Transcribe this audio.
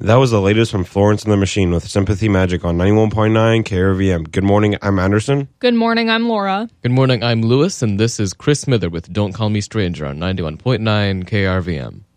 That was the latest from Florence and the Machine with Sympathy Magic on 91.9 KRVM. Good morning, I'm Anderson. Good morning, I'm Laura. Good morning, I'm Lewis, and this is Chris Smither with Don't Call Me Stranger on 91.9 KRVM.